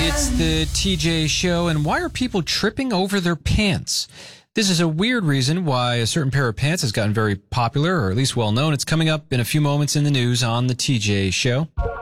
It's the TJ Show, and why are people tripping over their pants? This is a weird reason why a certain pair of pants has gotten very popular, or at least well known. It's coming up in a few moments in the news on the TJ Show.